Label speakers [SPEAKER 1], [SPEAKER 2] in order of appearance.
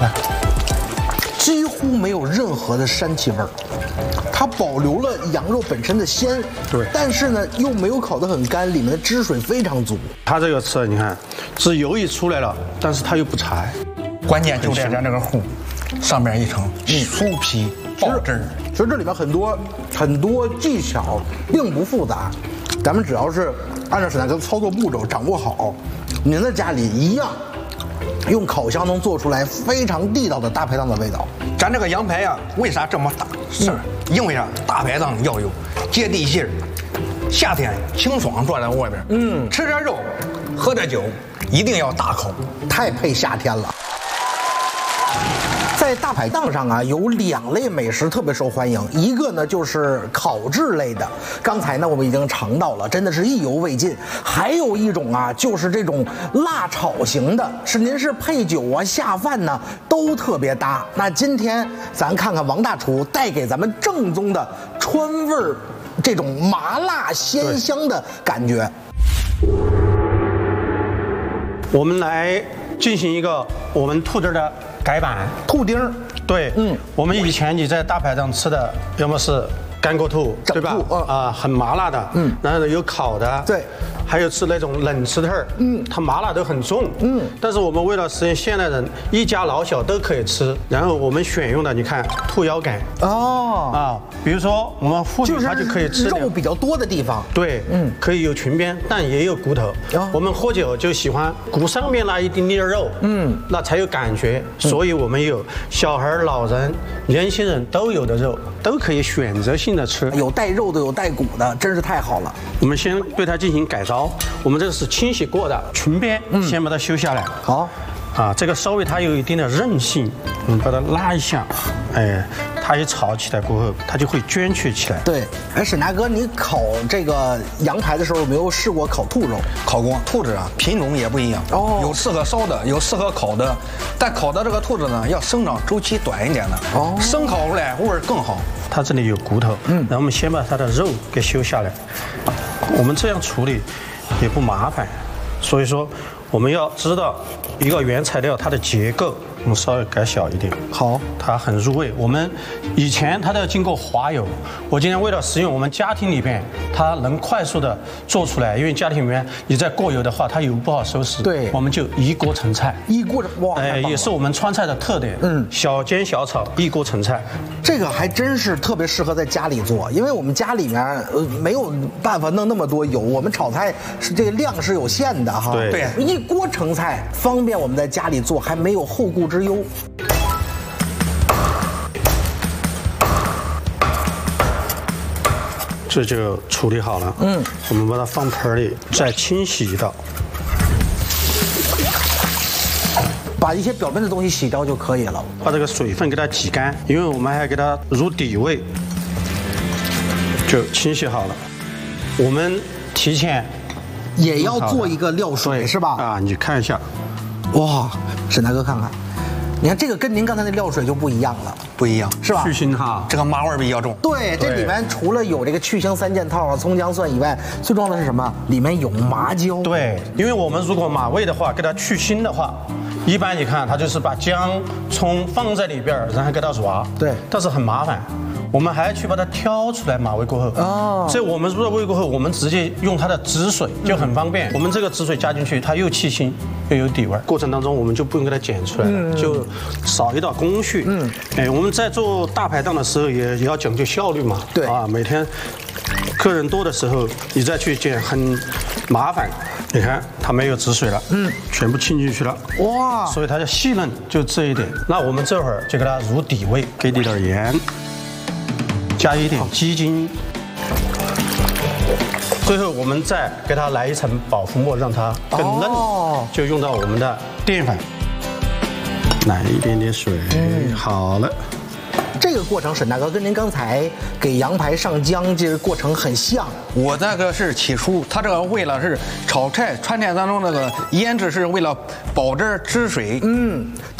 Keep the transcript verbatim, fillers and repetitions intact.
[SPEAKER 1] 来，
[SPEAKER 2] 几乎没有任何的膻气味儿，它保留了羊肉本身的鲜，
[SPEAKER 1] 对，
[SPEAKER 2] 但是呢又没有烤得很干，里面的汁水非常足。
[SPEAKER 1] 它这个吃你看，是油一出来了，但是它又不柴，
[SPEAKER 3] 关键就在咱这个糊上面一层酥皮爆汁儿。
[SPEAKER 2] 其实这里面很多很多技巧，并不复杂，咱们只要是按照沈大哥的操作步骤掌握好，您在家里一样用烤箱能做出来非常地道的大排档的味道。
[SPEAKER 3] 咱这个羊排呀、啊，为啥这么大？是、嗯、因为啥？大排档要有接地气儿，夏天清爽坐在外边，嗯，吃着肉，喝着酒，一定要大口，
[SPEAKER 2] 太配夏天了。在大排档上啊，有两类美食特别受欢迎，一个呢就是烤制类的，刚才呢我们已经尝到了，真的是意犹未尽。还有一种啊，就是这种辣炒型的，是您是配酒啊下饭呢都特别搭。那今天咱看看王大厨带给咱们正宗的川味儿，这种麻辣鲜香的感觉。
[SPEAKER 1] 我们来进行一个我们兔子的改版，
[SPEAKER 2] 兔丁儿，
[SPEAKER 1] 对，嗯，我们以前你在大排档吃的，要么是干锅兔，对吧？啊、呃，很麻辣的，嗯，然后呢有烤的，
[SPEAKER 2] 对，
[SPEAKER 1] 还有吃那种冷吃特，嗯，它麻辣都很重，嗯，但是我们为了实现现代人一家老小都可以吃，然后我们选用的你看兔腰杆，哦，啊，比如说我们妇女她就可以吃
[SPEAKER 2] 肉比较多的地方，
[SPEAKER 1] 对，嗯，可以有裙边，但也有骨头。哦、我们喝酒就喜欢骨上面那一丁点肉，嗯，那才有感觉，所以我们有小孩、老人、年轻人都有的肉，都可以选择性的吃，
[SPEAKER 2] 有带肉的，有带骨的，真是太好了。
[SPEAKER 1] 我们先对它进行改造，我们这个是清洗过的裙边，嗯，先把它修下来。
[SPEAKER 2] 好，
[SPEAKER 1] 啊，这个稍微它有一定的韧性，我们把它拉一下，哎，它一炒起来过后，它就会卷曲起来。
[SPEAKER 2] 对，哎，沈大哥，你烤这个羊排的时候有没有试过烤兔肉？
[SPEAKER 3] 烤过，兔子啊，品种也不一样，哦，有适合烧的，有适合烤的，但烤的这个兔子呢，要生长周期短一点的，哦，生烤出来味儿更好。
[SPEAKER 1] 它这里有骨头，嗯，然后我们先把它的肉给修下来。我们这样处理也不麻烦，所以说我们要知道一个原材料它的结构，我们稍微改小一点。好，它很入味。我们以前它都要经过滑油，我今天为了实用我们家庭里边它能快速的做出来，因为家庭里面你再过油的话，它油不好收拾。对，我们就一锅成菜。
[SPEAKER 2] 一锅哇，
[SPEAKER 1] 哎，也是我们川菜的特点。嗯，小煎小炒，一锅成菜。
[SPEAKER 2] 这个还真是特别适合在家里做，因为我们家里面呃没有办法弄那么多油，我们炒菜是这个量是有限的哈。
[SPEAKER 1] 对，
[SPEAKER 2] 一锅成菜方便我们在家里做，还没有后顾之忧。
[SPEAKER 1] 这就处理好了。嗯，我们把它放盆里，再清洗一道，
[SPEAKER 2] 把一些表面的东西洗掉就可以了。
[SPEAKER 1] 把这个水分给它挤干，因为我们还要给它入底味，就清洗好了。我们提前
[SPEAKER 2] 也要做一个料水是吧？
[SPEAKER 1] 啊，你看一下，
[SPEAKER 2] 哇，沈大哥看看。你看这个跟您刚才那料水就不一样了，
[SPEAKER 3] 不一样
[SPEAKER 2] 是吧？
[SPEAKER 1] 去腥哈，
[SPEAKER 3] 这个麻味比较重。
[SPEAKER 2] 对，这里面除了有这个去腥三件套啊、葱姜蒜以外，最重要的是什么？里面有麻椒。
[SPEAKER 1] 对，因为我们如果马味的话，给它去腥的话，一般你看它就是把姜、葱放在里边，然后给它抓。对，但是很麻烦。我们还要去把它挑出来马味过后，哦，所以我们入了味过后，我们直接用它的汁水就很方便。嗯、我们这个汁水加进去，它又去腥又有底味。过程当中我们就不用给它剪出来了，嗯、就少一道工序。嗯，哎，我们在做大排档的时候也也要讲究效率嘛。对啊，每天客人多的时候，你再去剪很麻烦。你看它没有汁水了，嗯，全部浸进去了，哇，所以它的细嫩就这一点。那我们这会儿就给它入底味，给一点盐。加一点鸡精，最后我们再给它来一层保护膜，让它更嫩。哦，就用到我们的淀粉，来一点点水，嗯，好了。
[SPEAKER 2] 这个过程，沈大哥跟您刚才给羊排上浆这个过程很像。
[SPEAKER 3] 我这个是起初，它这个为了是炒菜、川菜当中那个腌制，是为了保证汁水。嗯。